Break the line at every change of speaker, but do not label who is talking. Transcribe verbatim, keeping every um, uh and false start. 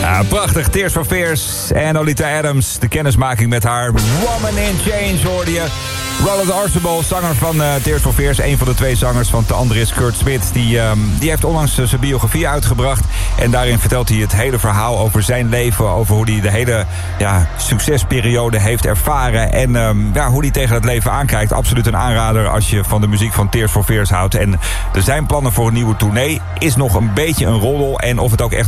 Ja, prachtig. Tears for Fears en Olita Adams. De kennismaking met haar Woman in Change hoorde je. Roland Archibald, zanger van uh, Tears for Fears. Een van de twee zangers, want de andere is Kurt Smith. Die, um, die heeft onlangs uh, zijn biografie uitgebracht. En daarin vertelt hij het hele verhaal over zijn leven. Over hoe hij de hele ja, succesperiode heeft ervaren. En um, ja, hoe hij tegen het leven aankijkt. Absoluut een aanrader als je van de muziek van Tears for Fears houdt. En er zijn plannen voor een nieuwe tournee. Is nog een beetje een roddel. En of het ook echt